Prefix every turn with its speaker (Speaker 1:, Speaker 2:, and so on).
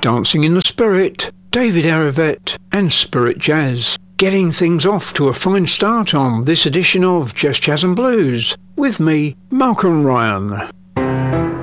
Speaker 1: Dancing in the Spirit, David Arrivet and Spirit Jazz, getting things off to a fine start on this edition of Just Jazz and Blues, with me, Malcolm Ryan.